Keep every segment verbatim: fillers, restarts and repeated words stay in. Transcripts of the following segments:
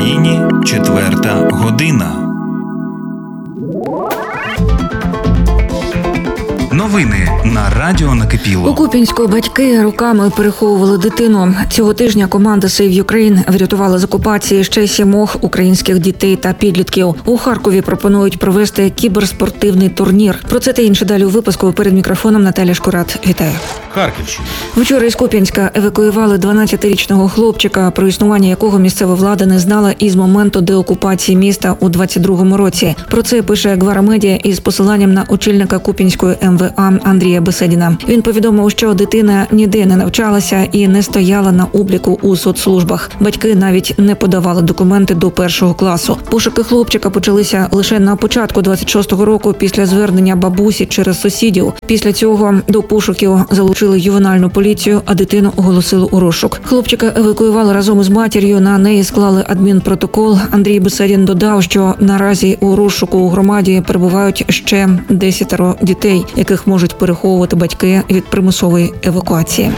Україні четверта година. Новини на Радіо Накипіло. У Куп'янську батьки роками переховували дитину. Цього тижня команда Save Ukraine врятувала з окупації ще сімох українських дітей та підлітків. У Харкові пропонують провести кіберспортивний турнір. Про це та інше далі у випуску. Перед мікрофоном Наталя Шкурат. Вітаю. Харківщина. Вчора із Куп'янська евакуювали дванадцятирічного хлопчика, про існування якого місцева влада не знала із моменту деокупації міста у двадцять другому році. Про це пише Гвара Медіа із посиланням на очільника Куп'янської ем ве а Андрія Беседіна. Він повідомив, що дитина ніде не навчалася і не стояла на обліку у соцслужбах. Батьки навіть не подавали документи до першого класу. Пошуки хлопчика почалися лише на початку двадцять шостого року після звернення бабусі через сусідів. Після цього до пошуків залучили ювенальну поліцію, а дитину оголосили у розшук. Хлопчика евакуювали разом із матір'ю, на неї склали адмінпротокол. Андрій Беседін додав, що наразі у розшуку у громаді перебувають ще десятеро дітей, яких можуть переховувати батьки від примусової евакуації.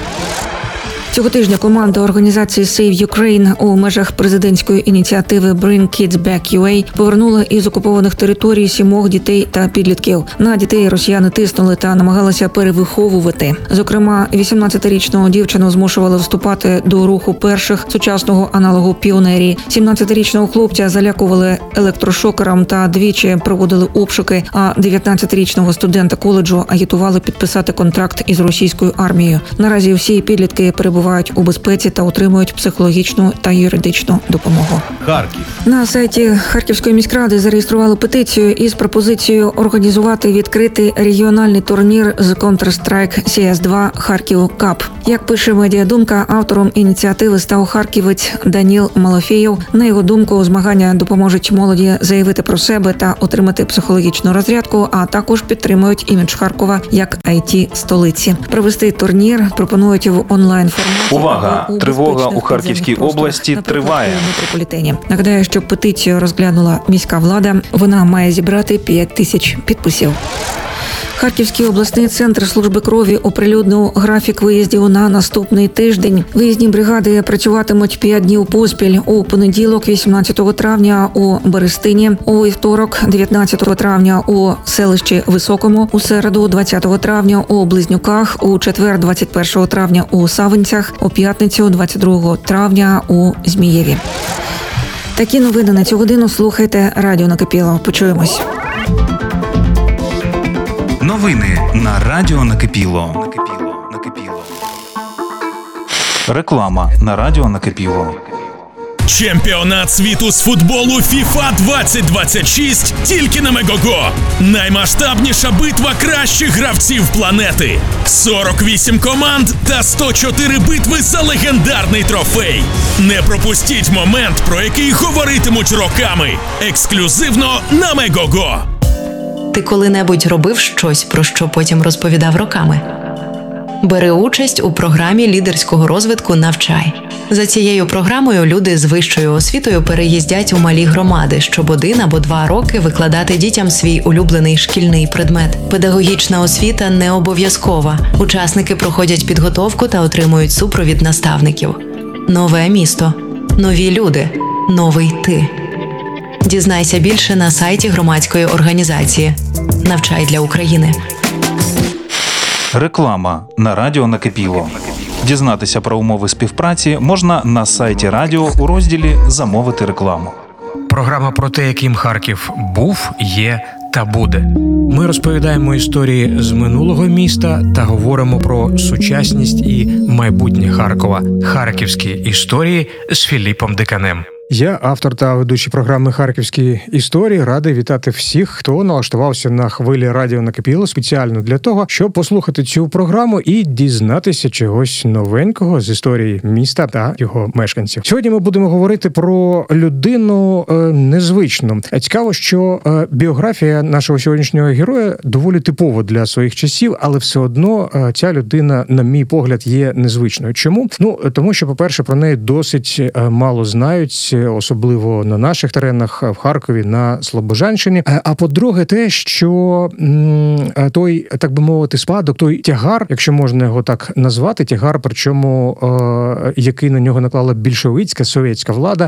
Цього тижня команда організації Save Ukraine у межах президентської ініціативи Bring Kids Back ю ей повернула із окупованих територій сімох дітей та підлітків. На дітей росіяни тиснули та намагалися перевиховувати. Зокрема, вісімнадцятирічну дівчину змушували вступати до руху перших, сучасного аналогу піонерії. сімнадцятирічного хлопця залякували електрошокером та двічі проводили обшуки, а дев'ятнадцятирічного студента коледжу агітували підписати контракт із російською армією. Наразі всі підлітки перебувають у безпеці та отримують психологічну та юридичну допомогу. Харків. На сайті Харківської міськради зареєстрували петицію із пропозицією організувати відкритий регіональний турнір з Counter-Strike сі ес два Харків Кап. Як пише Медіадумка, автором ініціативи став харківець Даніл Малафєєв. На його думку, змагання допоможуть молоді заявити про себе та отримати психологічну розрядку, а також підтримують імідж Харкова як ай ті-столиці. Провести турнір пропонують в онлайн-форматі. Увага! Тривога у Харківській області триває. Нагадаю, що петицію розглянула міська влада. Вона має зібрати п'ять тисяч підписів. Харківський обласний центр служби крові оприлюднив графік виїздів на наступний тиждень. Виїзні бригади працюватимуть п'ять днів поспіль. У понеділок, вісімнадцятого травня, у Берестині, у вівторок, дев'ятнадцятого травня, у селищі Високому, у середу, двадцятого травня, у Близнюках, у четвер, двадцять першого травня, у Савинцях, у п'ятницю, двадцять другого травня, у Змієві. Такі новини на цю годину слухайте Радіо Накипіло. Почуємось. Новини на Радіо Накипіло. Накипіло. Накипіло. Реклама на Радіо Накипіло. Чемпіонат світу з футболу фіфа двадцять двадцять шість тільки на Мегого. Наймасштабніша битва кращих гравців планети. сорок вісім команд та сто чотири битви за легендарний трофей. Не пропустіть момент, про який говоритимуть роками. Ексклюзивно на Мегого. Ти коли-небудь робив щось, про що потім розповідав роками? Бери участь у програмі лідерського розвитку «Навчай». За цією програмою люди з вищою освітою переїздять у малі громади, щоб один або два роки викладати дітям свій улюблений шкільний предмет. Педагогічна освіта не обов'язкова. Учасники проходять підготовку та отримують супровід наставників. Нове місто. Нові люди. Новий ти. Дізнайся більше на сайті громадської організації «Навчай для України». Реклама на Радіо Накипіло. Дізнатися про умови співпраці можна на сайті радіо у розділі «Замовити рекламу». Програма про те, яким Харків був, є та буде. Ми розповідаємо історії з минулого міста та говоримо про сучасність і майбутнє Харкова. Харківські історії з Філіпом Диканем. Я, автор та ведучий програми «Харківські історії», радий вітати всіх, хто налаштувався на хвилі Радіо Накипіло спеціально для того, щоб послухати цю програму і дізнатися чогось новенького з історії міста та його мешканців. Сьогодні ми будемо говорити про людину е, незвичну. Цікаво, що е, біографія нашого сьогоднішнього героя доволі типово для своїх часів, але все одно ця людина, на мій погляд, є незвичною. Чому? Ну, тому що, по-перше, про неї досить мало знають, особливо на наших теренах, в Харкові, на Слобожанщині. А по-друге, те, що той, так би мовити, спадок, той тягар, якщо можна його так назвати, тягар, причому який на нього наклала більшовицька, совєтська влада,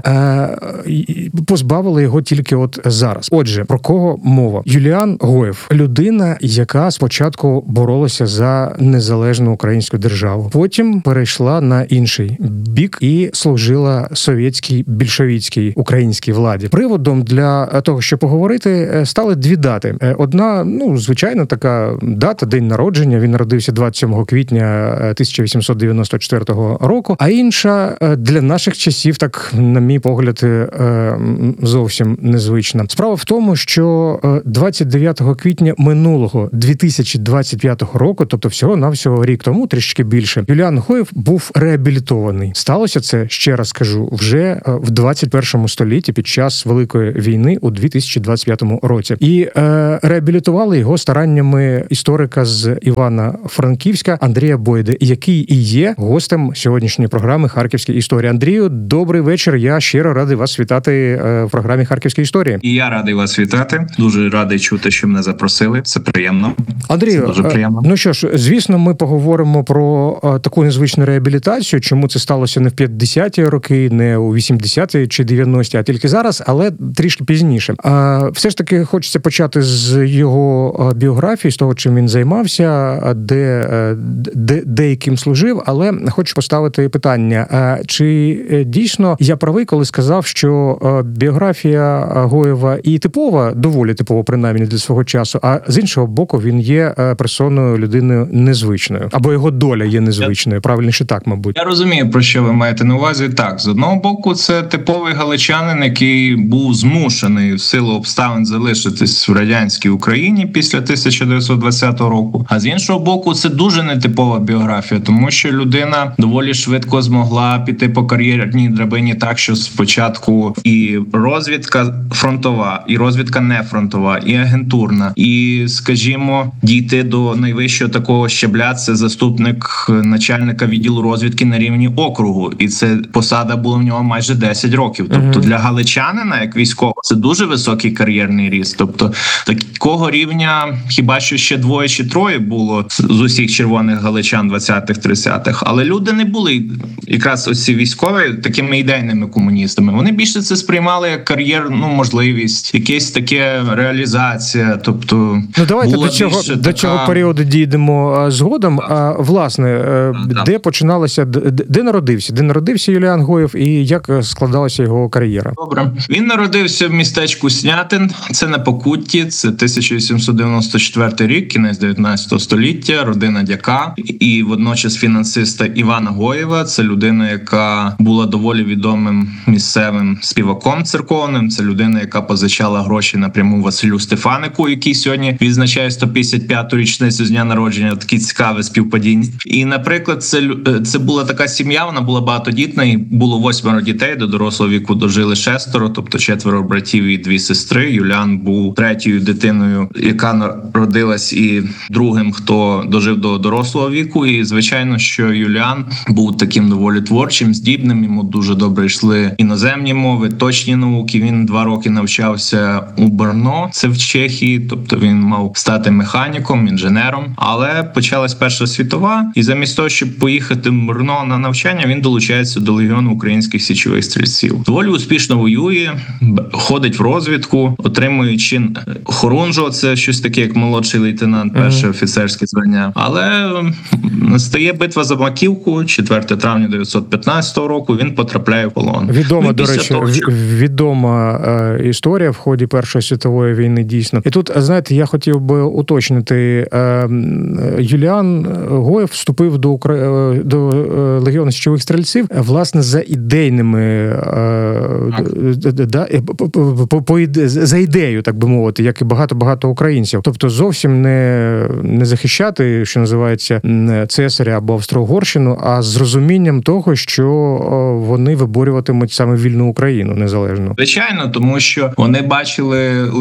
позбавила його тільки от зараз. Отже, про кого мова? Юліан Гоєв. Людина, яка спочатку боролася за незалежну українську державу. Потім перейшла на інший бік і служила совєтській, більшовицькій українській владі. Приводом для того, щоб поговорити, стали дві дати. Одна, ну, звичайно, така дата, день народження. Він народився двадцять сьомого квітня тисяча вісімсот дев'яносто четвертого року. А інша для наших часів, так, на мій погляд, зовсім незвична. Справа в тому, що двадцять дев'ятого квітня минулого дві тисячі двадцять п'ятого року, тобто всього-навсього рік тому, трішки більше, Юліан Гоєв був реабілітований. Сталося це, ще раз кажу, вже в двадцять першому столітті під час Великої війни у дві тисячі двадцять п'ятому році. І е, реабілітували його стараннями історика з Івано-Франківська Андрія Бойди, який і є гостем сьогоднішньої програми «Харківські історії». Андрію, добрий вечір. Я щиро радий вас вітати в програмі «Харківські історії». І я радий вас вітати. Дуже радий чути, що мене запросили. Це приємно. Андрію, це дуже приємно. Ну що ж, звісно, ми поговоримо про таку незвичну реабілітацію, чому це сталося не в п'ятдесяті роки, не у вісімдесяті чи дев'яності, а тільки зараз, але трішки пізніше. А все ж таки хочеться почати з його біографії, з того, чим він займався, де, де, де яким служив, але хочу поставити питання, чи дійсно я правий, коли сказав, що біографія Гоєва і типова, доволі типова, принаймні, для свого часу, а з іншого боку, він є персоною, людиною незвичною. Або його доля є незвичною. Правильніше так, мабуть. Я розумію, про що ви маєте на увазі. Так, з одного боку, це типовий галичанин, який був змушений в силу обставин залишитись в радянській Україні після тисяча дев'ятсот двадцятого року. А з іншого боку, це дуже нетипова біографія, тому що людина доволі швидко змогла піти по кар'єрній драбині так, що спочатку і розвідка фронтова, і розвідка не фронтова, і агентурна, і, скажімо, дійти до найвищого такого щабля – це заступник начальника відділу розвідки на рівні округу. І це посада була в нього майже десять років. Тобто для галичанина, як військового, це дуже високий кар'єрний ріст. Тобто такого рівня хіба що ще двоє чи троє було з усіх червоних галичан двадцятих-тридцятих. Але люди не були якраз ось ці військові такими ідейними комуністами. Вони більше це сприймали як кар'єрну можливість, якась таке реалізація. Тобто ну давайте до цього до така... цього періоду дійдемо згодом. А власне, да. де починалося, де, де народився, де народився Юліан Гоєв і як складалася його кар'єра? Добре, він народився в містечку Снятин, це на Покутті, це тисяча вісімсот дев'яносто четвертий рік, кінець дев'ятнадцятого століття, родина дяка і водночас фінансиста Івана Гоєва. Це людина, яка була доволі відомим місцевим співаком церковним. Це людина, яка позичала гроші напряму Василю Стефанику, який сьогодні відзначає сто п'ятдесят п'яту річницю з дня народження. Такі цікаве співпадіння. І, наприклад, це, це була така сім'я, вона була багатодітна, і було восьмеро дітей, до дорослого віку дожили шестеро, тобто четверо братів і дві сестри. Юліан був третьою дитиною, яка народилась, і другим, хто дожив до дорослого віку. І, звичайно, що Юліан був таким доволі творчим, здібним, йому дуже добре йшли іноземні мови, точні науки. Він два роки навчався у Брно, це в Чехії, тобто він мав стати механіком, інженером. Але почалась Перша світова, і замість того, щоб поїхати в Брно на навчання, він долучається до легіону українських січових стрільців. Доволі успішно воює, ходить в розвідку, отримує чин хорунжого, це щось таке, як молодший лейтенант, перше офіцерське звання. Але настає битва за Маківку, четвертого травня дев'ятсот п'ятнадцятого року, він потрапляє в полон. Відома, ну, до речі, того, що... відома е, історія в ході Першої світової війни, дійсно. І тут, знаєте, я хотів би уточнити, е, Юліан Гоєв вступив до, Укра... до легіону січових стрільців, власне, за ідейними, е, да, по, по, іде... за ідею, так би мовити, як і багато-багато українців. Тобто зовсім не, не захищати, що називається, цесаря або Австро-Угорщину, а з розумінням того, що вони виборюватимуть саме вільну Україну незалежно. Звичайно, тому що вони бачили легіон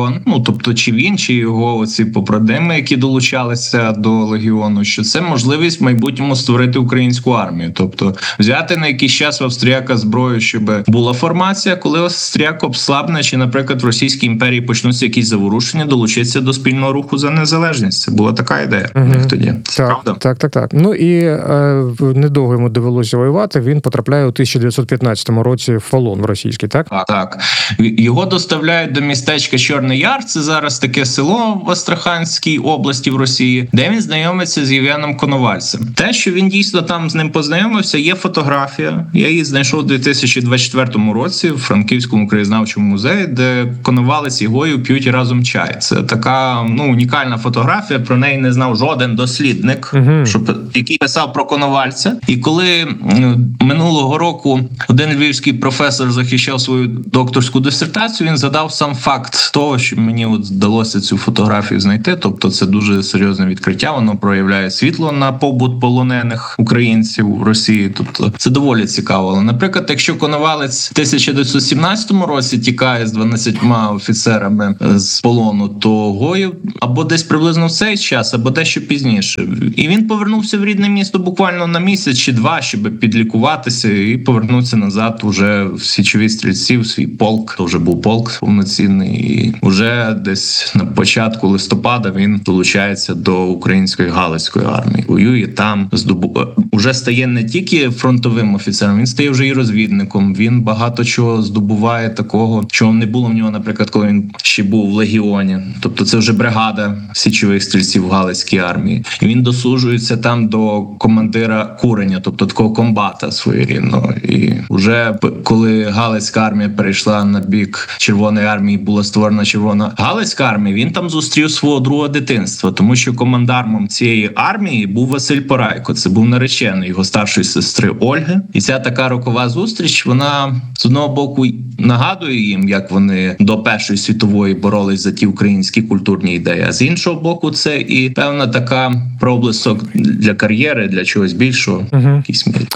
легіон, ну тобто чи він, чи його оці побратими, які долучалися до легіону, що це можливість в майбутньому створити українську армію, тобто взяти на якийсь час в австріяка зброю, щоб була формація, коли австріяк обслабне, чи, наприклад, в Російській імперії почнуться якісь заворушення, долучитися до спільного руху за незалежність. Це була така ідея у них тоді. Це так, правда? Так, так, так. Ну і е, недовго йому довелося воювати. Він потрапляє у тисяча дев'ятсот п'ятнадцятому році в полон в російський, так? Так, так. Його доставляють до містечка Чорний Яр, це зараз таке село в Астраханській області в Росії, де він знайомиться з Євгеном Коновальцем. Те, що він дійсно там з ним познайомився, є фотографія. Я її знайшов у дві тисячі двадцять четвертому році в Франківському краєзнавчому музеї, де Коновалець і Гоїв п'ють разом чай. Це така, ну, унікальна фотографія, про неї не знав жоден дослідник, uh-huh. щоб, який писав про Коновальця. І коли минулого року один львівський професор захищав свою докторську дисертацію, він задав сам факт того, що мені от вдалося цю фотографію знайти. Тобто це дуже серйозне відкриття, воно проявляє світло на побут полонених українців в Росії. Тобто це доволі цікаво. Але, наприклад, якщо Коновалець в тисяча дев'ятсот сімнадцятому році тікає з дванадцятьма офіцерами з полону, то Гоїв або десь приблизно в цей час, або дещо пізніше. І він повернувся в рідне місто буквально на місяць чи два, щоб підлікуватися і повернутися назад уже в січові стрільці, в свій полк. То вже був полк повноцінний. І вже десь на початку листопада він долучається до української Галицької армії. Воює там, здобу... уже стає не тільки фронтовим офіцером, він стає вже і розвідником. Він багато чого здобуває такого, чого не було в нього, наприклад, коли він ще був в легіоні. Тобто це вже бригада січових стрільців в Галицькій армії. І він дослужується там до командира куреня, тобто такого комбата своєрідного. І вже коли Галицька армія перейшла на бік Червоної армії, була створена Червона Галицька армія, він там зустрів свого другого дитинства, тому що командармом цієї армії був Василь Порайко. Це був наречений його старшої сестри Ольги. І ця така рокова зустріч, вона з одного боку нагадує їм, як вони до Першої світової боролись за ті українські культурні ідеї, а з іншого боку, це і певна така проблисок для кар'єри, для чогось більшого. Угу. Якийсь мір.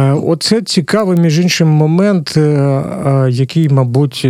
Оце цікавий, між іншим, момент, який, мабуть,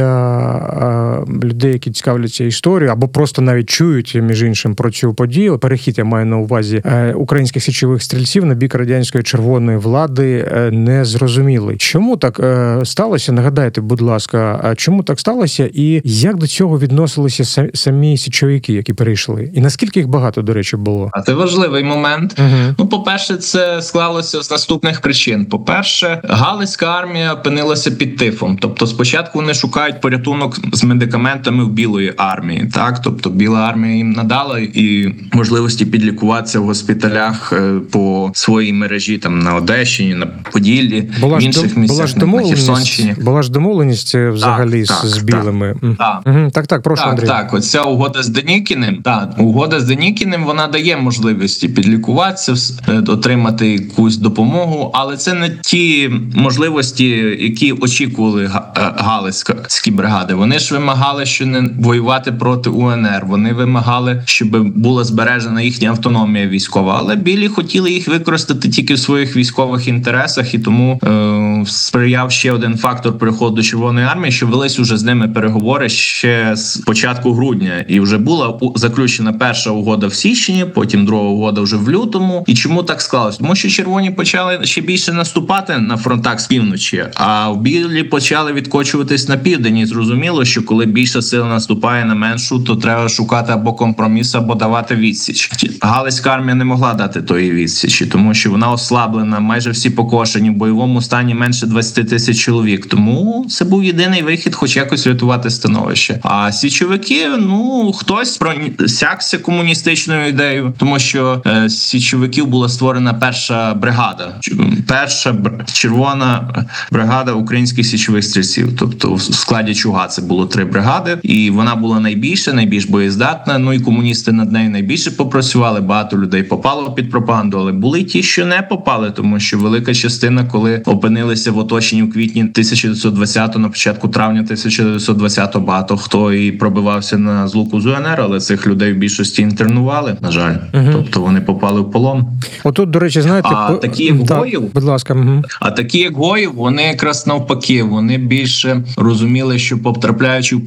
для людей, які цікавляться історією, або просто навіть чують, між іншим, про цю подію. Перехід, я маю на увазі, українських січових стрільців на бік радянської червоної влади не зрозуміли. Чому так сталося? Нагадайте, будь ласка, чому так сталося і як до цього відносилися самі січовики, які перейшли? І наскільки їх багато, до речі, було? А це важливий момент. Uh-huh. Ну, по-перше, це склалося з наступних причин. По-перше, Галицька армія опинилася під тифом. Тобто спочатку вони шукають порятунок з медикаментами в Білої армії. Так? Тобто Біла армія їм надала і можливості підлікуватися в госпіталях по своїй мережі там на Одещині, на Поділлі, була в інших ж, місцях, була на Херсонщині. Була ж домовленість взагалі так, з так, білими. Так, угу. так, так, прошу, так, Андрій. Так, оця угода з Денікіним, так, угода з Денікіним, вона дає можливості підлікуватися, отримати якусь допомогу, але це не ті можливості, які очікували галицькі бригади. Вони ж вимагали, що не воювати проти УНР, вони вимагали, щоб була збережена їхня автономія військова, але білі хотіли їх використати тільки в своїх військових інтересах, і тому е, сприяв ще один фактор переходу до Червоної армії, що велись уже з ними переговори ще з початку грудня, і вже була заключена перша угода в січні, потім друга угода вже в лютому. І чому так склалось? Тому що червоні почали ще більше наступати на фронтах з півночі, а в білі почали відкочуватись на південь. І зрозуміло, що коли більша сила наступає на меншу, то треба шукати або компроміс, або давати відсіч. Галицька армія не могла дати тої відсічі, тому що вона ослаблена, майже всі покошені, в бойовому стані менше двадцять тисяч чоловік. Тому це був єдиний вихід, хоч якось рятувати становище. А січовики, ну, хтось просякся комуністичною ідеєю, тому що е, з січовиків була створена перша бригада. Перша червона бригада українських січових стрільців. Тобто в складі Чуга це було три бригади, і вона була найбільша, найбільш боєздатна. Ну і комуністи над нею найбільше попрацювали. Багато людей попало під пропаганду, але були ті, що не попали, тому що велика частина, коли опинилися в оточенні в квітні тисяча дев'ятсот двадцятого, на початку травня тисяча дев'ятсот двадцятого, багато хто і пробивався на злуку з УНР, але цих людей в більшості інтернували, на жаль. Угу. Тобто вони попали в полон. Отут, до речі, знаєте... А по... такі, як так, Гоїв, будь ласка. Угу. А такі, як Гоїв, вони якраз навпаки, вони більше розуміли, що потрапляючи в польський полон,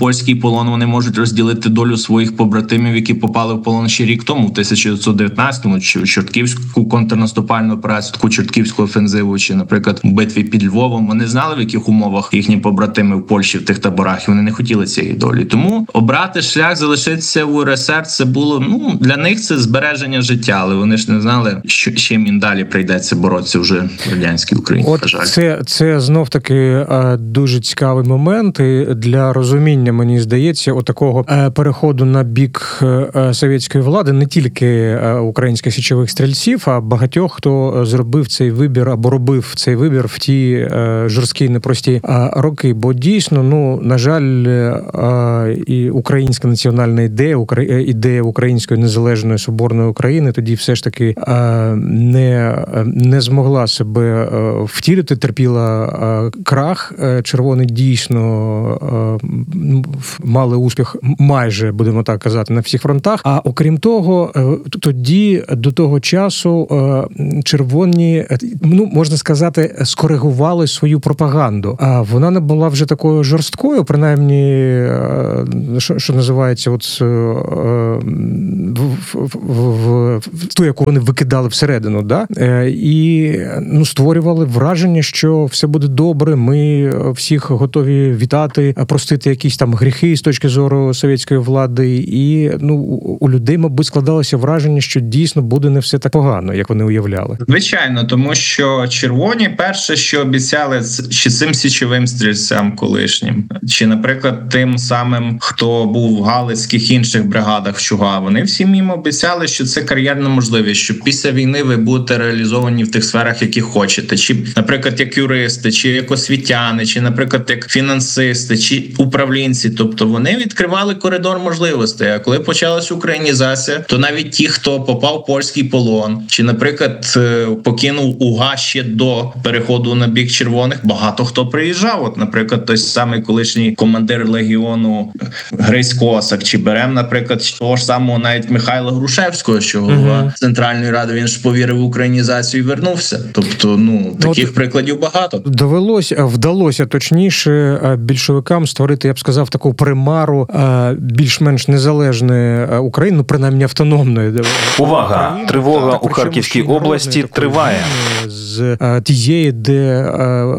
полон, вони можуть розділити долю своїх побратимів, які попали в полон ще рік тому, в тисяча дев'ятсот дев'ятнадцятому, чи в Чортківську контрнаступальну операцію, таку Чортківську офензиву, чи, наприклад, в битві під Львовом. Вони знали, в яких умовах їхні побратими в Польщі в тих таборах, і вони не хотіли цієї долі. Тому обрати шлях, залишитися в УРСР, це було, ну, для них це збереження життя, але вони ж не знали, що чим їм далі прийдеться боротися вже в радянській Україні. От жаль. Це, це знов-таки дуже цікавий момент, і для розуміння, мені здається, отакого переходу на бік совєтської влади не тільки українських січових стрільців, а багатьох, хто зробив цей вибір або робив цей вибір в ті жорсткі, непрості роки. Бо дійсно, ну, на жаль, і українська національна ідея, ідея української незалежної соборної України тоді все ж таки не, не змогла себе втілити, терпіла крах. Червоні дійсно мали успіх майже, будемо так казати, на всіх фронтах. А окрім того, тоді, до того часу, червоні, ну, можна сказати, скоригували свою пропаганду. А вона не була вже такою жорсткою, принаймні, що, що називається, от, в, в, в, в ту, яку вони викидали всередину, да? І, ну, створювали враження, що все буде добре, ми всіх готові вітати, простити якісь там гріхи з точки зору совєтської влади. І, ну, у людей, мабуть, складалося враження, що дійсно буде не все так погано, як вони уявляли. Звичайно, тому що червоні перше, що обіцяли, чи цим січовим стрільцям колишнім, чи, наприклад, тим самим, хто був в галицьких інших бригадах в Чуга, вони всім їм обіцяли, що це кар'єрна можливість, що після війни ви будете реалізовані в тих сферах, які хочете. Чи, наприклад, як юристи, чи як освітяни, чи, наприклад, як фінансисти, чи управлінці. Тобто вони відкривали коридор можливостей. А коли почалась українізація, то навіть ті, хто попав в польський полон, чи, наприклад, покинув УГА ще до переходу на бік червоних, багато хто приїжджав. От, наприклад, той самий колишній командир легіону Грись Косак, чи берем, наприклад, того ж самого навіть Михайла Грушевського, що голова uh-huh. Центральної Ради, він ж повірив в українізацію і вернувся. Тобто, ну, таких От прикладів багато. Довелося, вдалося, точніше, більшовикам створити, я б сказав, таку примару більш-менш незалежної України, ну, принаймні автономної. Увага! України. Тривога так, у Харківській області триває. З тієї, де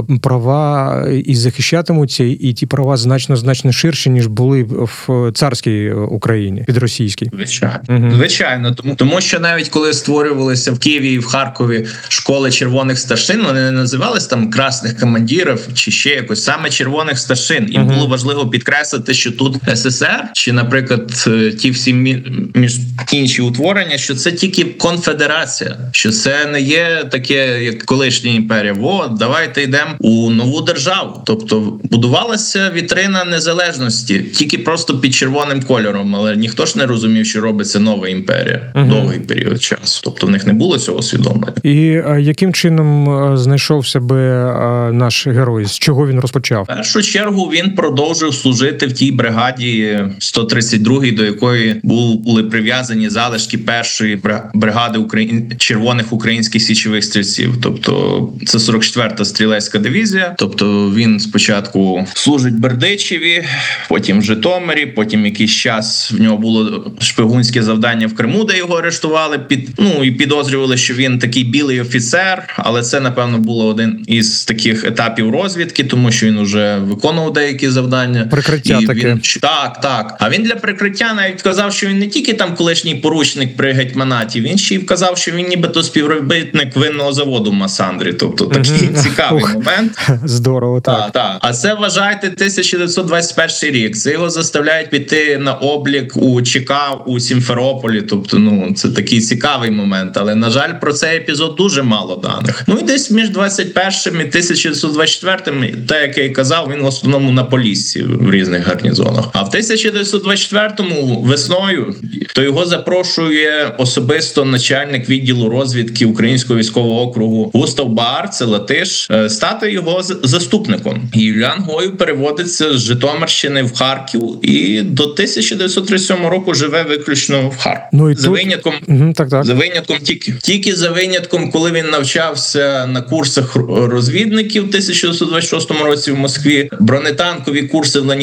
права і захищатимуться, і ті права значно-значно ширші, ніж були в царській Україні, підросійській. Звичайно. Угу. Звичайно. Тому, тому що навіть коли створювалися в Києві і в Харкові школи червоних старшин, вони не називались там красних командирів чи ще якось, саме червоних старшин. Їм угу. було важливо підкреслити, що тут СССР, чи, наприклад, ті всі між інші утворення, що це тільки конфедерація, що це не є таке, як колишня імперія. О, давайте йдемо у нову державу. Тобто будувалася вітрина незалежності, тільки просто під червоним кольором, але ніхто ж не розумів, що робиться нова імперія. Угу. Довгий період часу. Тобто в них не було цього усвідомлення. І а, яким чином знайшов себе а, наш герой? З чого він розпочав? В першу чергу він продовжив служити в тій бригаді сто тридцять другій, до якої були прив'язані залишки першої бригади Україн... червоних українських січових стрільців. Тобто це сорок четверта стрілецька дивізія. Тобто він спочатку служить в Бердичеві, потім в Житомирі, потім якийсь час в нього було шпигунське завдання в Криму, де його арештували, під, ну, і підозрювали, що він такий білий офіцер, але це, напевно, було один із таких етапів розвідки, тому що він уже виконував деякі завдання. Прикриття і таке. Він, так, так. А він для прикриття навіть вказав, що він не тільки там колишній поручник при гетьманаті, він ще й вказав, що він нібито співробітник винного заводу в Масандрі. Тобто такий mm-hmm. цікавий Ух, момент. Здорово, так. Так, так. А це, вважайте, тисяча дев'ятсот двадцять перший рік. Це його заставляють піти на облік у ЧК у Сімферополі. Тобто, ну, це такий цікавий момент. Але, на жаль, про цей епізод дуже мало даних. Ну і десь між двадцять першим і тисяча дев'ятсот двадцять четвертим, те, як я і казав, він в основному на Поліссі в різних гарнізонах. А в тисяча дев'ятсот двадцять четвертому весною то його запрошує особисто начальник відділу розвідки Українського військового округу Густав Баар, це латиш, стати його заступником. І Юліан Гойв переводиться з Житомирщини в Харків і до тисяча дев'ятсот тридцять сьомого року живе виключно в Харкові. Ну, за тут... винятком, угу, так, так. за винятком тільки, тільки за винятком, коли він навчався на курсах розвідників в тисяча дев'ятсот двадцять шостому році в Москві, бронетанкові курси в Ленінграді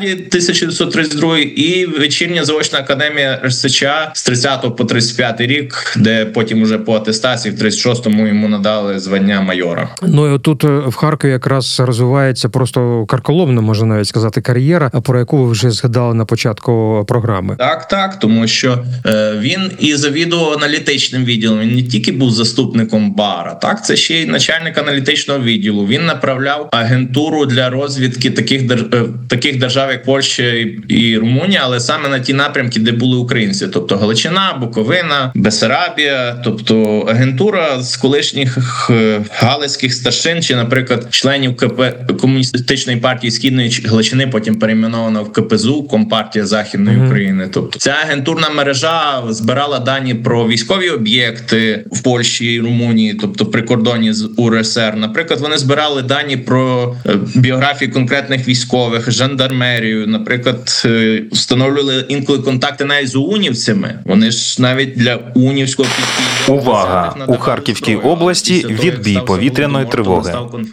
Ленінграді тисяча дев'ятсот тридцять другий і вечірня заочна академія ес ес че а з тридцятого по тридцять п'ятий рік, де потім уже по атестації в тридцять шостому йому надали звання майора. Ну і отут в Харкові якраз розвивається просто карколомна, можна навіть сказати, кар'єра, про яку ви вже згадали на початку програми. Так, так, тому що е, він і завідував аналітичним відділом, він не тільки був заступником Бара, так, це ще й начальник аналітичного відділу. Він направляв агентуру для розвідки таких, е, таких держав, як Польща і, і Румунія, але саме на ті напрямки, де були українці, тобто Галичина, Буковина, Бессарабія, тобто агентура з колишніх галицьких старшин чи, наприклад, членів КП Комуністичної партії Східної Галичини, потім перейменована в ка пе зет у, Компартія Західної mm-hmm. України. Тобто ця агентурна мережа збирала дані про військові об'єкти в Польщі і Румунії, тобто при кордоні з у ер ес ер. Наприклад, вони збирали дані про біографії конкретних військових, жандармерію, наприклад, встановлювали інколи контакти навіть з унівцями. Вони ж навіть для унівського підпілля. Увага! У Харківській області відбій повітряної тривоги.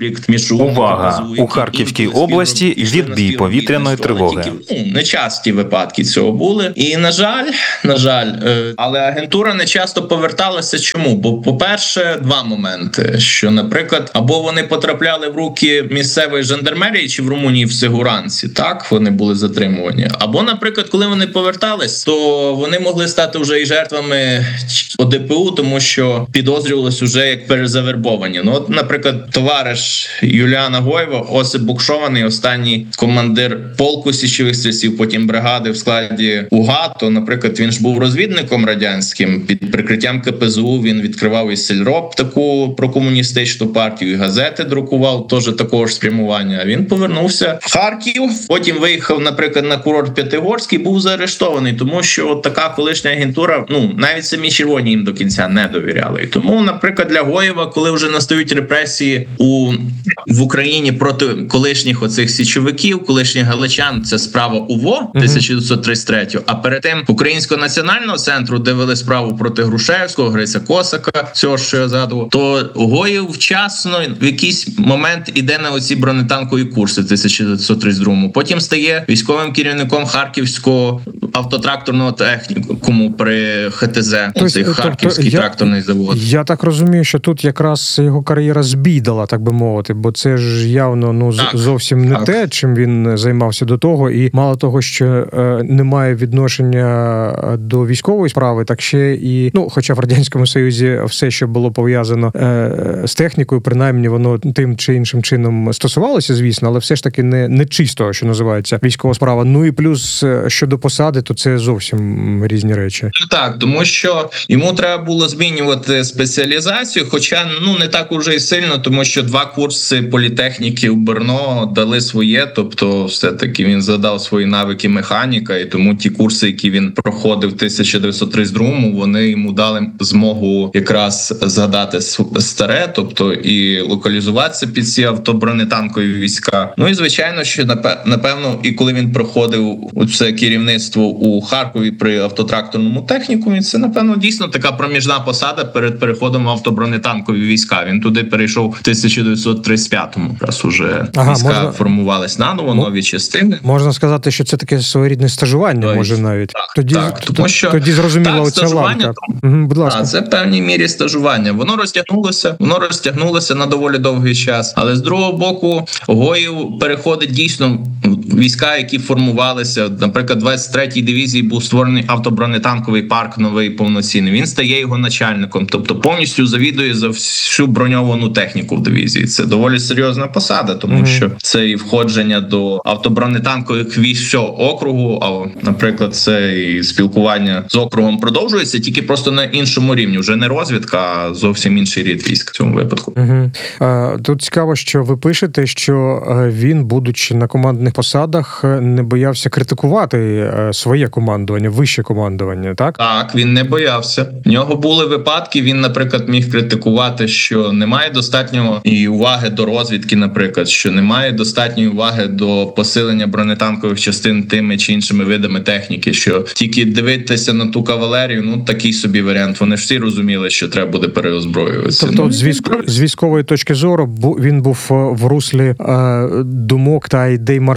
Увага! У Харківській області відбій повітряної тривоги. Ну, нечасті випадки цього були. І, на жаль, на жаль, але агентура не часто поверталася. Чому? Бо, по-перше, два моменти. Що, наприклад, або вони потрапляли в руки місцевої жандармерії, чи в Румунії в Сигуранці, так, вони були затримувані. Або, наприклад, коли вони повертались, то вони могли стати вже і жертвами о де пе у, тому що підозрювалось уже як перезавербовані. Ну, от, наприклад, товариш Юліана Гоєва, Осип Букшований, останній командир полку січових стрільців, потім бригади в складі УГА, то, наприклад, він ж був розвідником радянським, під прикриттям ка пе зет у він відкривав і Сільроб, таку прокомуністичну партію, і газети друкував, теж такого ж спрямування. А він повернувся в Харків, потім виїхав, наприклад, на курорт П'ятигорський, був заарештований, тому що от така колишня агентура, ну, навіть самі червоні їм до кінця не довіряли. І тому, наприклад, для Гоєва, коли вже настають репресії у, в Україні проти колишніх оцих січовиків, колишніх галичан, це справа УВО тисяча дев'ятсот тридцять третього, а перед тим Українського національного центру, де вели справу проти Грушевського, Гриця Косака, цього, що я згадував, то Гоєв вчасно в якийсь момент іде на оці бронетанкові курси в тисяча дев'ятсот тридцять другому. Потім стає військовим керівником Харківського автотракторного технікуму при ха те зет, цей Харківський я, тракторний завод. Я так розумію, що тут якраз його кар'єра збідала, так би мовити, бо це ж явно ну так, зовсім не так. те, чим він займався до того, і мало того, що е, немає відношення до військової справи, так ще і, ну, хоча в Радянському Союзі все, що було пов'язано е, з технікою, принаймні воно тим чи іншим чином стосувалося, звісно, але все ж таки не, не чисто, що називається, військова справа. Ну і плюс щодо посади, то це зовсім різні речі. Так, тому що йому треба було змінювати спеціалізацію, хоча, ну, не так уже й сильно, тому що два курси політехніки в Брно дали своє, тобто все-таки він задав свої навики механіка, і тому ті курси, які він проходив в тисяча дев'ятсот тридцять другому, вони йому дали змогу якраз згадати старе, тобто і локалізуватися під ці автобронетанкові війська. Ну і, звичайно, що напевно, і коли він проходив це керівництво у Харкові при автотракторному технікумі, це, напевно, дійсно така проміжна посада перед переходом в автобронетанкові війська. Він туди перейшов в тисяча дев'ятсот тридцять п'ятому. Раз уже ага, війська можна... формувались наново, нові частини. Можна сказати, що це таке своєрідне стажування, Ой, може навіть. Так, тоді, так, тому що, тоді зрозуміло оця ланка. Угу, будь ласка. А, це в певній мірі стажування. Воно розтягнулося, воно розтягнулося на доволі довгий час. Але з другого боку, Гоєв переходить дійсно війська, які формувалися. Наприклад, двадцять третій дивізії був створений автобронетанковий парк новий повноцінний. Він стає його начальником, тобто повністю завідує за всю броньовану техніку в дивізії. Це доволі серйозна посада, тому mm-hmm. що це і входження до автобронетанкових військ всього округу, а, наприклад, це і спілкування з округом продовжується, тільки просто на іншому рівні. Вже не розвідка, а зовсім інший рід військ в цьому випадку. Mm-hmm. Тут цікаво, що ви пишете, що він, будучи на командних посадах, не боявся критикувати своє командування, вище командування, так? Так, він не боявся. В нього були випадки, він, наприклад, міг критикувати, що немає достатньої уваги до розвідки, наприклад, що немає достатньої уваги до посилення бронетанкових частин тими чи іншими видами техніки, що тільки дивитися на ту кавалерію, ну, такий собі варіант. Вони ж всі розуміли, що треба буде переозброюватися. Тобто, ну, з, військо... з військової точки зору він був в руслі е, думок та ідей маршалів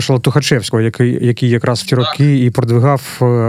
маршала Тухачевського, який, який якраз в ті роки і продвигав,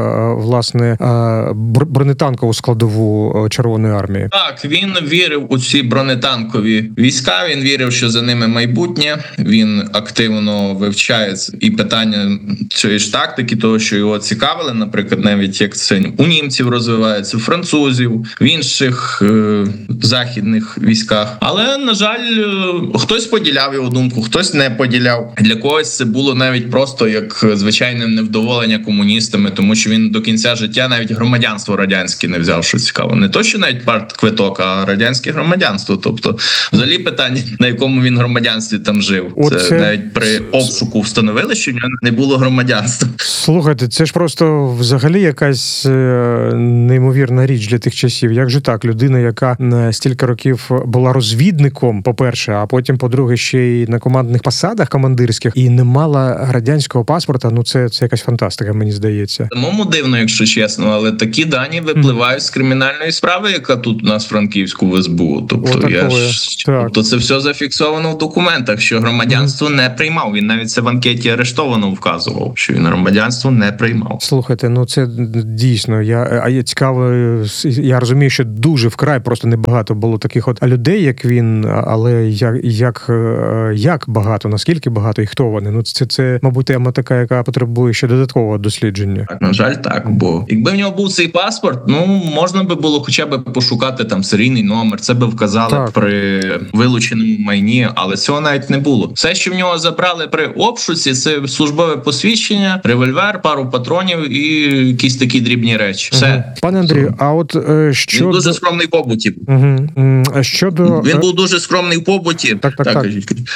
власне, бронетанкову складову Червоної армії. Так, він вірив у ці бронетанкові війська, він вірив, що за ними майбутнє, він активно вивчає і питання цієї ж тактики, того, що його цікавили, наприклад, навіть як це у німців розвивається, у французів, в інших е, західних військах. Але, на жаль, е, хтось поділяв його думку, хтось не поділяв. Для когось це було навіть просто як звичайне невдоволення комуністами, тому що він до кінця життя навіть громадянство радянське не взяв, що цікаво. Не то, що навіть партквиток, а радянське громадянство. Тобто, взагалі питання, на якому він громадянстві там жив. Оце... Це навіть при обшуку встановили, що в нього не було громадянства. Слухайте, це ж просто взагалі якась неймовірна річ для тих часів. Як же так? Людина, яка стільки років була розвідником, по-перше, а потім, по-друге, ще й на командних посадах командирських, і не мала радянського паспорта, ну це, це якась фантастика, мені здається. Самому дивно, якщо чесно, але такі дані випливають mm. з кримінальної справи, яка тут у нас в Франківську в ес бе у. Тобто, О, я ж... тобто це все зафіксовано в документах, що громадянство mm. не приймав. Він навіть це в анкеті арештовано вказував, що він громадянство не приймав. Слухайте, ну це дійсно, я, а я цікаво, я розумію, що дуже вкрай просто небагато було таких от людей, як він, але як, як, як багато, наскільки багато і хто вони? Ну це, це, мабуть, тема така, яка потребує ще додаткового дослідження. Так, на жаль, так, бо якби в нього був цей паспорт, ну, можна би було хоча б пошукати там серійний номер, це би вказали так. при вилученому майні, але цього навіть не було. Все, що в нього забрали при обшуці, це службове посвідчення, револьвер, пару патронів і якісь такі дрібні речі. Все. Угу. Пане Андрію, а от е, що... Він дуже скромний в побуті. Угу. Щодо... Він був дуже скромний в побуті. Так, так, так. так.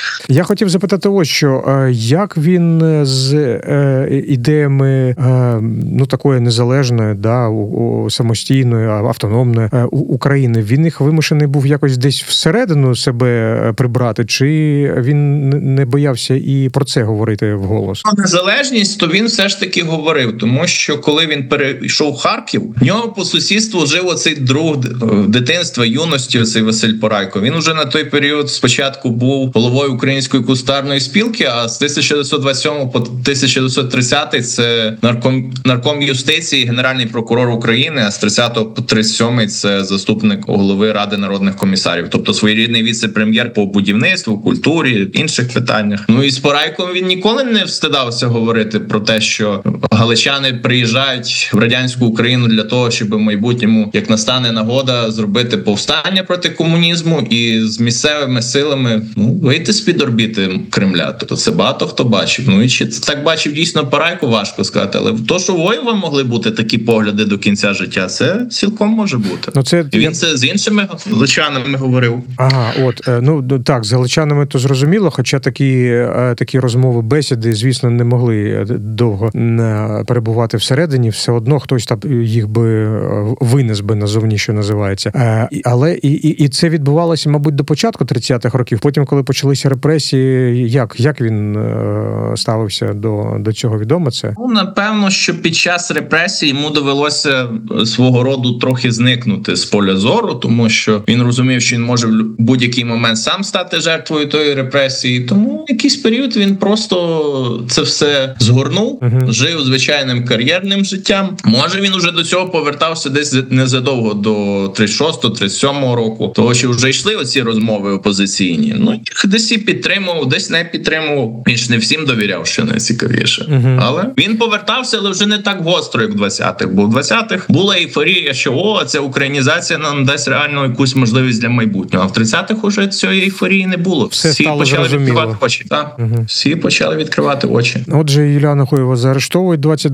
Я хотів запитати ось що. Як він з е, ідеями е, ну, такої незалежної, да, у, у, самостійної, автономної е, у, України, він їх вимушений був якось десь всередину себе прибрати, чи він не боявся і про це говорити вголос? Незалежність, то він все ж таки говорив, тому що коли він перейшов в Харків, в нього по сусідству жив оцей друг дитинства, юності, оцей Василь Порайко. Він уже на той період спочатку був головою Української кустарної спілки, а з тисяча дев'ятсот двадцять сьомого по тисяча дев'ятсот тридцятий це нарком, нарком юстиції, генеральний прокурор України, а з тридцятого по тридцять сьомий це заступник голови Ради народних комісарів. Тобто своєрідний віце-прем'єр по будівництву, культурі, інших питаннях. Ну і з Порайком він ніколи не встидався говорити про те, що галичани приїжджають в радянську Україну для того, щоб в майбутньому, як настане нагода, зробити повстання проти комунізму і з місцевими силами ну, вийти з-під орбіти Кремля. Тобто це багато хто бачив. Ну і чи це так бачив дійсно Порайко, важко сказати. Але то, що у Воєва могли бути такі погляди до кінця життя, це цілком може бути. Ну, це... І він це з іншими галичанами говорив. Ага, от, ну так, з галичанами то зрозуміло, хоча такі, такі розмови, бесіди, звісно, не могли довго перебувати всередині, все одно хтось там їх би винес би назовні, що називається. Але і, і, і це відбувалося, мабуть, до початку тридцятих років. Потім, коли почалися репресії, як, як він ставився до, до цього, відомо це? Ну, напевно, що під час репресій йому довелося свого роду трохи зникнути з поля зору, тому що він розумів, що він може в будь-який момент сам стати жертвою тої репресії. Тому якийсь період він просто це все згорнув, uh-huh. жив звичайним кар'єрним життям. Може, він уже до цього повертався десь незадовго до тридцять шостого тридцять сьомого року, того, що вже йшли оці розмови опозиційні. Ну, їх десь і підтримував, десь не підтримував. Він ж не всім довіряв, що найцікавіше. Uh-huh. Але він повертався, але вже не так гостро, як в двадцятих. Бо в двадцятих була ейфорія, що о, ця українізація нам дасть реально якусь можливість для майбутнього. А в тридцятих уже цієї ейфорії не було. Все Всі стало почали зрозуміло. відкривати очі. Так. Uh-huh. Всі почали відкривати очі. Отже, Юліана Гоєва заарештовують двадцять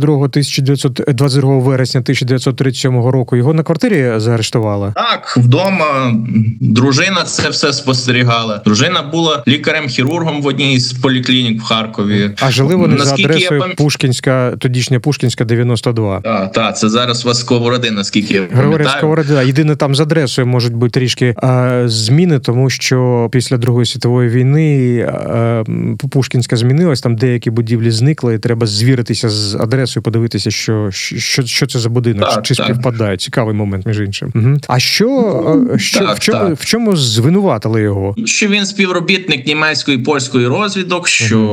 другого вересня тисяча дев'ятсот тридцять сьомого року. Його на квартирі заарештували? Так, вдома. Дружина це все спостерігала. Дружина була лікарем-хірургом в одній з поліклінік в Харкові. А жили вони наскільки за адресою пам... Пушкінська, тодішня Пушкінська, дев'яносто два. Так, так, це зараз у вас Сковороди, наскільки я пам'ятаю. Григорій Сковорода. Єдине, там з адресою можуть бути трішки а, зміни, тому що після Другої світової війни а, Пушкінська змінилась, там деякі будівлі зникли, і треба звіритися з адресою, подивитися, що, що, що це за будинок, так, чи так. співпадає. Цікавий момент, між іншим. Угу. А що, що так, в, чому, в чому звинуватили його? Що він співробітник німецької і польської розвідок, що угу.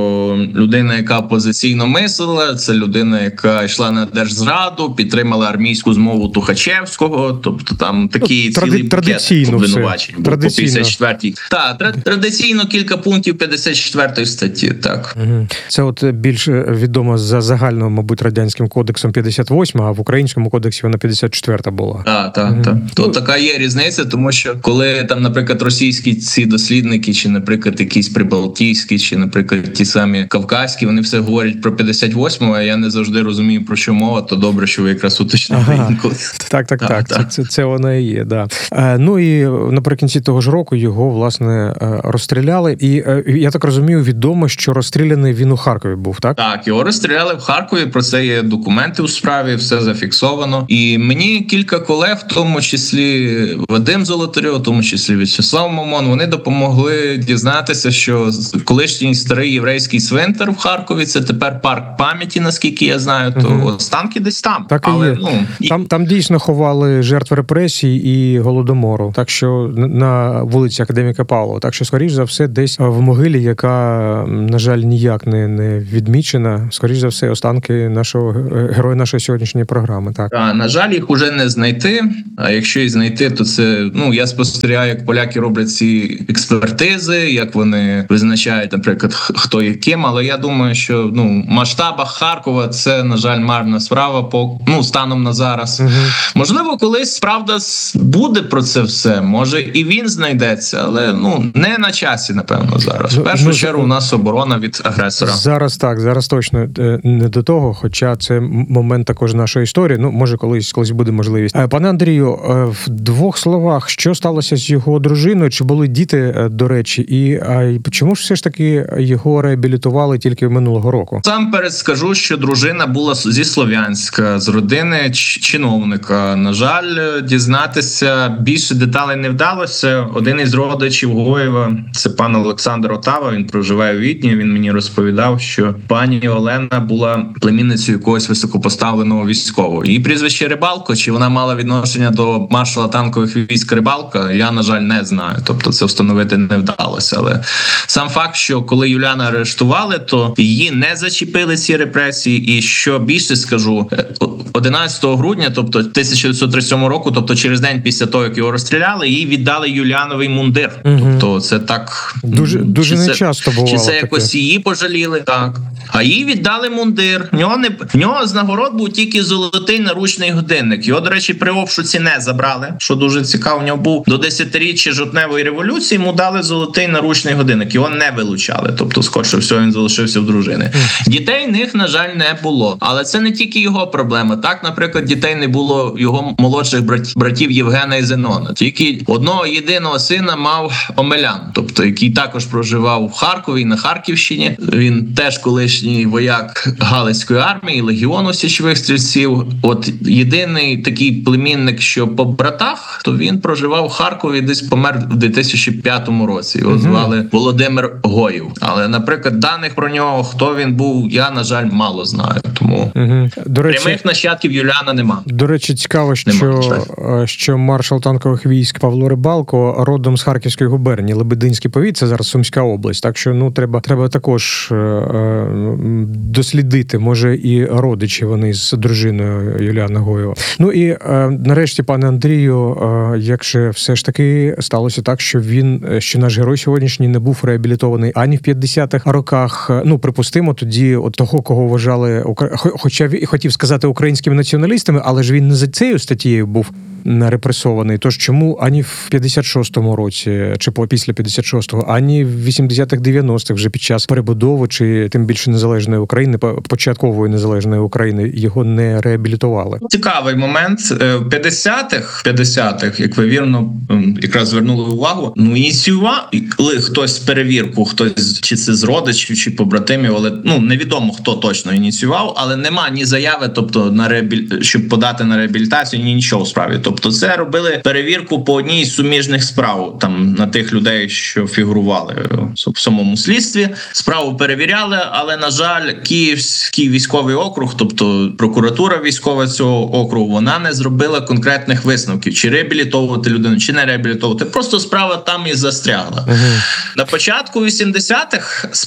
людина, яка опозиційно мислила, це людина, яка йшла на держзраду, підтримала армійську змову Тухачевського, тобто там такі Тради- цілі букет обвинувачень був по п'ятдесят четвертій. Так, традиційно кілька пунктів п'ятдесят четвертої статті, так. Угу. Це от більш відомо за загальним, мабуть, радянським кодексом п'ятдесят восьма, а в українському кодексі вона п'ятдесят четверта була. Так, так, угу. так. То така є різниця, тому що коли там, наприклад, російські ці дослідники, чи, наприклад, якісь прибалтійські, чи, наприклад, ті самі кавказькі, вони все говорять про п'ятдесят восьму, а я не завжди розумію, про що мова, то добре, що ви якраз уточнили ага. інколи. Так, так, так. так. Це, це, це воно і є, да. Е, ну і наприкінці того ж року його, власне, розстріляли. І, я так розумію, відомо, що розстріляний він у Харкові був, так? Так, його розстріляли в Харкові, про це є документи у справі, все зафіксовано. І мені кілька колег, в тому числі Вадим Золотарьов, в тому числі В'ячеслав Мамон, вони допомогли дізнатися, що колишній старий єврейський цвинтар в Харкові, це тепер парк пам'яті, наскільки я знаю, то угу. останки десь там. Так і Але, є. Ну, і... Там, там дійсно ховали жертв репресій і Голодомору, так що на вулиці Академіка Павлова. Так що, скоріш за все, десь в могилі, яка, на жаль, ніяк не, не відмічена, скоріш за все, останки нашого героя нашої сьогоднішньої програми. Так, а, на жаль, їх уже не знайти. А якщо і знайти, то це, ну, я спостерігаю, як поляки роблять ці експертизи, як вони визначають, наприклад, хто є ким, але я думаю, що, ну, в масштабах Харкова це, на жаль, марна справа по, ну, станом на зараз. Угу. Можливо, колись правда буде про це все, може і він знайдеться, але, ну, не на часі, напевно, зараз. В першу ну, чергу у нас оборона від агресора. Зараз так, зараз точно не до того, хоча це момент також нашої історії, ну, може колись, колись буде можливість. Пане Андрію, в двох словах, що сталося з його дружиною, чи були діти, до речі, і а, чому ж все ж таки його реабілітували тільки минулого року? Сам перед скажу, що дружина була зі Слов'янська, з родини чиновника. На жаль, дізнатися більше деталей не вдалося. Один із родичів Гоєва, це пан Олександр Отава, він проживає у Відні, він мені розповідав, що пані Олена була племінницею якогось високопоставленого військового. Її прізвище Рибалко, чи вона мала відношення до маршала танкових військ Рибалка, я, на жаль, не знаю. Тобто це встановити не вдалося. Але сам факт, що коли Юліана арештували, то її не зачепили ці репресії. І що більше скажу, одинадцятого грудня, тобто тисяча дев'ятсот тридцять сьомого року, тобто через день після того, як його розстріляли, їй віддали Юліановий мундир. Угу. Тобто це так... Дуже, дуже не часто бувало. Чи це таке. Якось її пожаліли? Так. А їй віддали мундир. В нього, не, в нього з нагород був тільки золотий наручний годинник. Його, до речі, при обшуці не забрали, що дуже цікаво. В нього був до десятиріччя жовтневої революції, йому дали золотий наручний годинник. Його не вилучали. Тобто, скорше всього, він залишився в дружини. Mm. Дітей в них, на жаль, не було. Але це не тільки його проблема. Так, наприклад, дітей не було його молодших братів, братів Євгена і Зенона. Тільки одного єдиного сина мав Омелян, тобто, який також проживав в Харкові, на Харківщині. Він теж колишній вояк Галицької армії, легіону січових стрільців. От єдиний такий племінник, що по братах, то він проживав в Харкові, десь помер в дві тисячі п'ятому році. Його звали Володимир Гоєв. Але, наприклад, даних про нього, хто він був, я, на жаль, мало знаю. Тому угу. До речі, прямих нащадків Юліана нема. До речі, цікаво, що, нема, що маршал танкових військ Павло Рибалко родом з Харківської губернії, Лебединський повіт, це зараз Сумська область. Так що, ну, треба, треба також е, е, дослідити, може, і родичі вони з дружиною Юліана Гоєва. Ну і е, нарешті, пане Андрію, е, якщо все ж таки сталося так, що він, що наш герой сьогоднішній не був реабілітований ані в п'ятдесятих роках, ну, припустимо, тоді от того, кого вважали, хоча і хотів сказати українськими націоналістами, але ж він не за цією статтєю був репресований. Тож чому ані в п'ятдесят шостому році, чи після п'ятдесят шостого, ані в вісімдесятих, дев'яностих вже під час перебудови, чи тим більше незалежної України, початкової незалежної України, його не реабілітували? Цікавий момент. В п'ятдесятих, п'ятдесятих, як ви вірно якраз звернули увагу, ну, ініціювали хтось перевірку, хтось, чи це з родичів, чи побратимів, але, ну, невідомо, хто точно ініціював, але нема ні заяви, тобто, на реабіль... щоб подати на реабілітацію, ні нічого в справі. Тобто це робили перевірку по одній з суміжних справ, там, на тих людей, що фігурували в самому слідстві. Справу перевіряли, але, на жаль, Київський військовий округ, тобто прокуратура військова цього округу, вона не зробила конкретних висновків, чи реабілітовувати людину, чи не реабілітовувати. Просто справа там і застрягла. Uh-huh. На початку вісімдесятих справу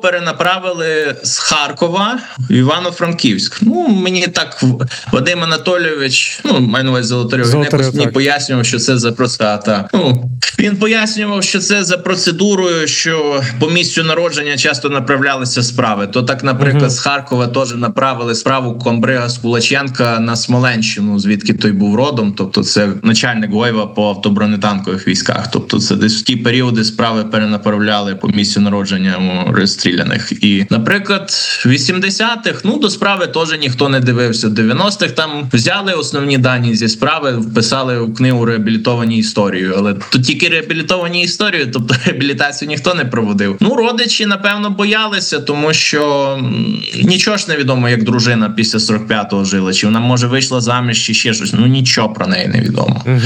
перенаправили з Харкова в Івано-Франківськ. Ну, мені так Вадим Анатолійович, ну, маю на увазі Золотарьов, він якось мені пояснював, що це за процедура. Ну, він пояснював, що це за процедурою, що по місцю народження часто направлялися справи. То так, наприклад, угу. з Харкова теж направили справу комбрига з Кулаченка на Смоленщину, звідки той був родом. Тобто це начальник Гоєва по автобронетанкових військах. Тобто це десь в ті періоди справи перенаправляли по місцю народження розстріляних. І, наприклад, в вісімдесятих, ну, до справи теж ніхто не дивився. В дев'яностих там взяли основні дані зі справи, вписали в книгу реабілітовані історію. Але тут тільки реабілітовані історії, тобто реабілітацію ніхто не проводив. Ну, родичі, напевно, боялися, тому що нічого ж не відомо, як дружина після сорок п'ятого жила. Чи вона, може, вийшла заміж, чи ще щось. Ну, нічого про неї не відомо. Угу.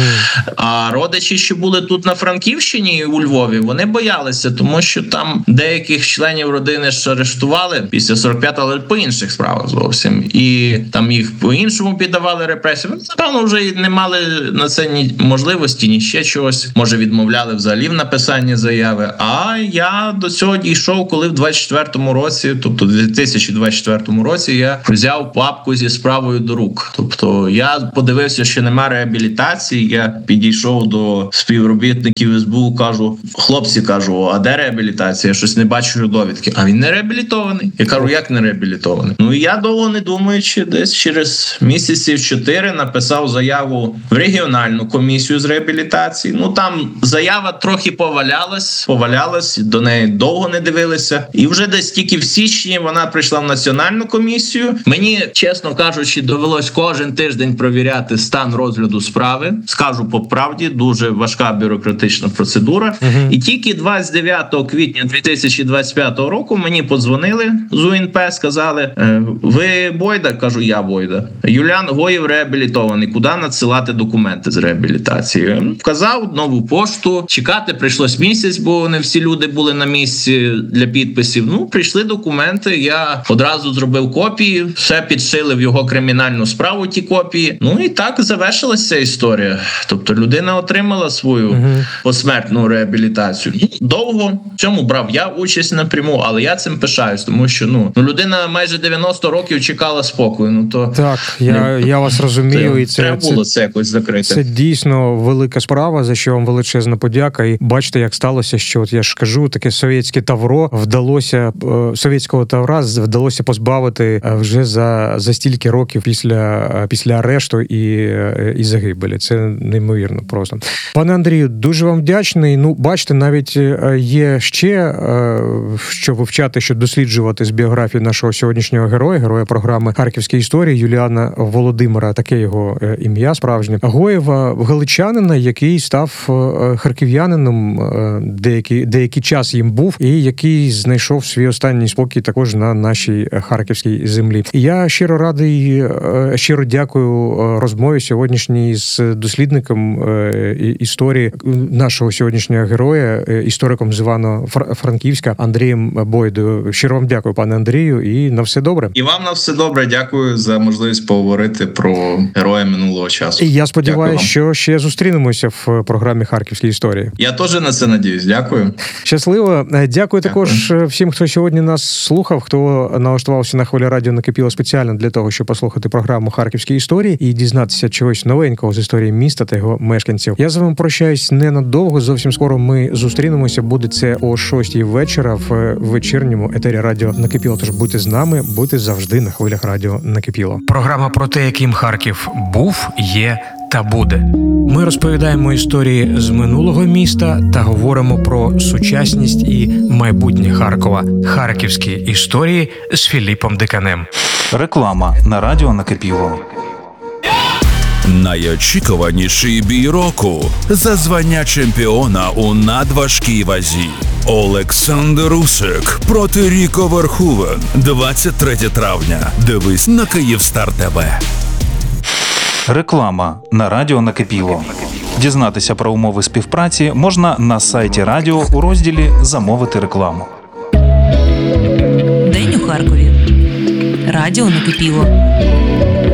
А родичі, що були тут на Франківщині і у Львові, вони боялися, тому що там деяких членів родини ж арештували після сорок п'ятого, але по інших справах зовсім. І там їх по-іншому піддавали репресії. Напевно, вже не мали на це ні можливості, ні ще чогось. Може, відмовляли взагалі в написанні заяви. А я до цього дійшов, коли в двадцять четвертому році, тобто в дві тисячі двадцять четвертому році, я взяв папку зі справою до рук. Тобто я подивився, що немає реабілітації, я підійшов до співробітників ес бе у, кажу, хлопці, кажу, а де реабілітація? Я щось не бачу довідки. А він не реабілітований. Я кажу, як не реабілітований? Ну і я довго не думаючи, десь через місяців чотири написав заяву в регіональну комісію з реабілітації. Ну там заява трохи повалялась, повалялась, до неї довго не дивилися. І вже десь тільки в січні вона прийшла в національну комісію. Мені, чесно кажучи, довелось кожен тиждень провіряти стан розгляду справи. Скажу по правді, дуже важка бюрократична процедура. Угу. І тільки двадцять дев'ятого квітня дві тисячі двадцять п'ятого року мені подзвонили з у ен пе, сказали, ви Бойда? Кажу, я Бойда. Юліан Гоєв реабілітований. Куди надсилати документи з реабілітації? Вказав нову пошту. Чекати прийшлось місяць, бо не всі люди були на місці для підписів. Ну, прийшли документи, я одразу зробив копії, все підшили в його кримінальну справу ті копії. Ну і так завершилася історія. Тобто людина отримала свою uh-huh. посмертну реабілітацію. Довго в цьому брав я участь напряму, але я цим пишаюсь, тому що ну, ну людина майже дев'яносто років чекала спокою. Ну то так, я, я вас розумію, це, і це треба було це, це якось закрити. Це дійсно велика справа, за що вам величезна подяка. І бачите, як сталося, що от я ж кажу, таке совєтське тавро вдалося совєтського тавра вдалося позбавити вже за за стільки років після після арешту і, і загибелі. Це неймовірно просто. Пане Андрію, дуже вам вдячний. Ну, бачите, навіть є ще що вивчати, що досліджувати з біографії нашого сьогоднішнього героя, героя програми «Харківські історії» Юліана Володимира, таке його ім'я справжнє, Гоєва, галичанина, який став харків'янином, деякий, деякий час їм був, і який знайшов свій останній спокій також на нашій харківській землі. Я щиро радий, щиро дякую розмові сьогоднішній з дослідником історії нашого сьогоднішнього героя, істориком з Івано-Франківська Андрієм Бойдою. Щиро вам дякую, пане Андрію, і на все добре. І вам на все добре. Дякую за можливість поговорити про героя минулого часу. І я сподіваюся, що ще зустрінемося в програмі «Харківські історії». Я теж на це надіюсь. Дякую. Щасливо. Дякую, Дякую також всім, хто сьогодні нас слухав, хто налаштувався на хвилі радіо «Накипіло» спеціально для того, щоб послухати програму «Харківські історії» і дізнатися чогось новенького з історії міста та його мешканців. Я з вами прощаюсь ненадовго. Зовсім скоро ми зустрінемося. Буде це о шостій вечора в вечірньому етері радіо «Накипіло». Тож будьте з нами, будьте завжди на хвилях радіо «Накипіло». Програма про те, яким Харків був, є та буде. Ми розповідаємо історії з минулого міста та говоримо про сучасність і майбутнє Харкова. Харківські історії з Філіпом Диканем. Реклама на радіо «Накипіло». Найочікуваніший бій року за звання чемпіона у надважкій вазі. Олександр Усик проти Ріко Верхувен. двадцять третє травня. Дивись на Київстар ТВ. Реклама на радіо «Накипіло». Дізнатися про умови співпраці можна на сайті радіо у розділі «Замовити рекламу». День у Харкові. Радіо «Накипіло».